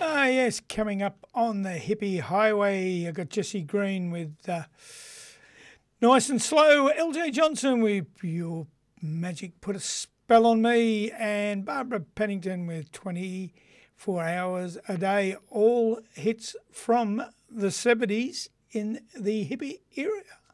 Ah, yes, coming up on the hippie highway, I got Jesse Green with Nice and Slow, LJ Johnson with Your Magic Put a Spell on Me, and Barbara Pennington with 24 Hours a Day, all hits from the 70s in the hippie era.